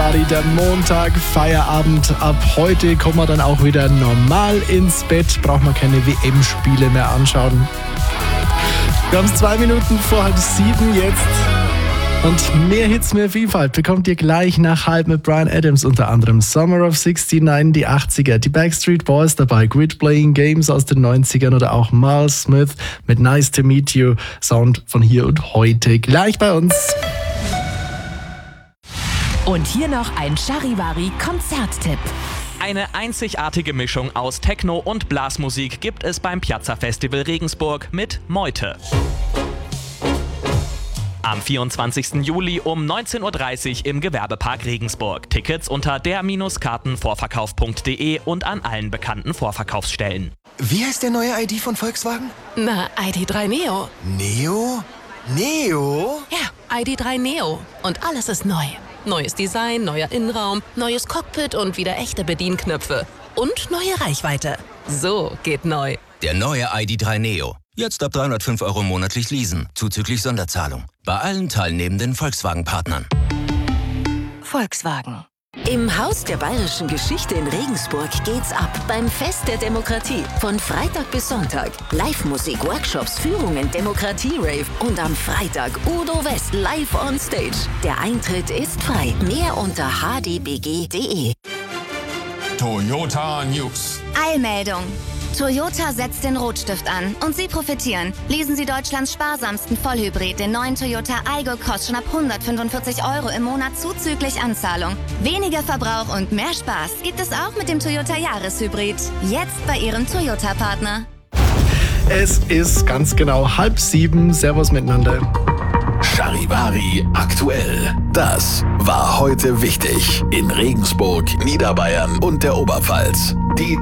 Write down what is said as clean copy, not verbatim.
Charivari, der Montag, Feierabend. Ab heute kommen wir dann auch wieder normal ins Bett. Braucht man keine WM-Spiele mehr anschauen. Wir haben es 2 Minuten vor 6:30 jetzt. Und mehr Hits, mehr Vielfalt bekommt ihr gleich nach halb mit Bryan Adams, unter anderem Summer of 69, die 80er, die Backstreet Boys dabei, Grid Playing Games aus den 90ern oder auch Miles Smith mit Nice to Meet You, Sound von hier und heute gleich bei uns. Und hier noch ein Charivari-Konzerttipp. Eine einzigartige Mischung aus Techno und Blasmusik gibt es beim Piazza Festival Regensburg mit Meute. Am 24. Juli um 19:30 Uhr im Gewerbepark Regensburg. Tickets unter der-kartenvorverkauf.de und an allen bekannten Vorverkaufsstellen. Wie heißt der neue ID von Volkswagen? Na, ID.3 Neo. Neo? Neo? Ja, ID.3 Neo. Und alles ist neu. Neues Design, neuer Innenraum, neues Cockpit und wieder echte Bedienknöpfe. Und neue Reichweite. So geht neu. Der neue ID.3 Neo. Jetzt ab 305 € monatlich leasen, zuzüglich Sonderzahlung. Bei allen teilnehmenden Volkswagen-Partnern. Volkswagen. Im Haus der bayerischen Geschichte in Regensburg geht's ab beim Fest der Demokratie. Von Freitag bis Sonntag. Live-Musik, Workshops, Führungen, Demokratie-Rave und am Freitag Udo West live on stage. Der Eintritt ist frei. Mehr unter hdbg.de. Toyota News. Eilmeldung. Toyota setzt den Rotstift an und Sie profitieren. Lesen Sie Deutschlands sparsamsten Vollhybrid, den neuen Toyota Aygo Cross, schon ab 145 € im Monat zuzüglich Anzahlung. Weniger Verbrauch und mehr Spaß gibt es auch mit dem Toyota Jahreshybrid. Jetzt bei Ihrem Toyota-Partner. Es ist ganz genau 6:30. Servus miteinander. Charivari aktuell. Das war heute wichtig in Regensburg, Niederbayern und der Oberpfalz. Die